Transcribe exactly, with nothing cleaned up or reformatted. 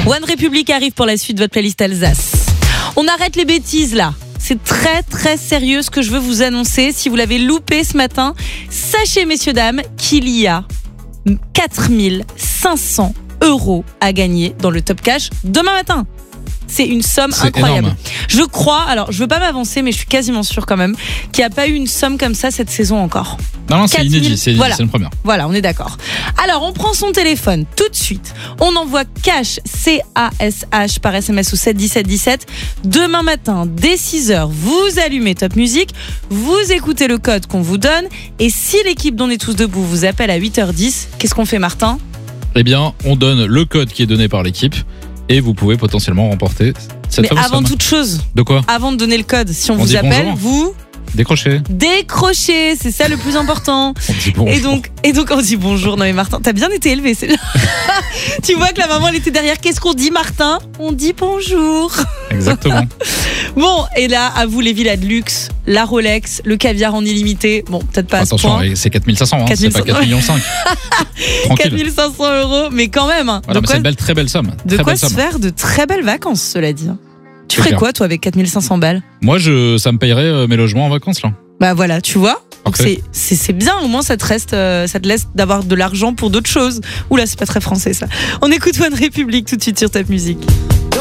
One Republic arrive pour la suite de votre playlist Alsace. On arrête les bêtises là. C'est très très sérieux ce que je veux vous annoncer. Si vous l'avez loupé ce matin, sachez messieurs dames qu'il y a quatre mille cinq cents euros à gagner dans le Top Cash demain matin. C'est une somme C'est incroyable. énorme. Je crois, alors je veux pas m'avancer, mais je suis quasiment sûre quand même qu'il n'y a pas eu une somme comme ça cette saison encore. Non, non, c'est quatre mille inédit, c'est, voilà. c'est une première. Voilà, on est d'accord. Alors, on prend son téléphone tout de suite. On envoie cash, C A S H, par S M S au sept dix-sept dix-sept. Demain matin, dès six heures, vous allumez Top Music, vous écoutez le code qu'on vous donne. Et si l'équipe d'On est tous debout vous appelle à huit heures dix, qu'est-ce qu'on fait, Martin ? Eh bien, on donne le code qui est donné par l'équipe et vous pouvez potentiellement remporter cette Mais fameuse avant somme. toute chose, De quoi ? avant de donner le code, si on, On vous dit appelle, bonjour. vous Décrochez. décrochez. C'est ça le plus important. On dit bonjour. Et donc, et donc on dit bonjour. Non mais Martin, t'as bien été élevé. C'est... tu vois que la maman elle était derrière. Qu'est-ce qu'on dit, Martin ? On dit bonjour. Exactement. Bon, et là, à vous les villas de luxe, la Rolex, le caviar en illimité. Bon, peut-être pas à ce Attention, point. c'est quatre mille cinq cents, hein, quatre c'est mille pas cinq cents. quatre millions cinq. quatre Tranquille. mille cinq cents euros, mais quand même. hein. Voilà, de mais quoi, c'est une belle, très belle somme. de très quoi belle se somme. faire de très belles vacances, cela dit. Tu C'est ferais clair. quoi, toi, avec quatre mille cinq cents balles ? Moi, je, ça me payerait euh, mes logements en vacances, là. Bah voilà, tu vois. Donc Parfait. c'est, c'est, c'est bien, au moins ça te reste, euh, ça te laisse d'avoir de l'argent pour d'autres choses. Oula, c'est pas très français ça. On écoute One Republic tout de suite sur Top Music.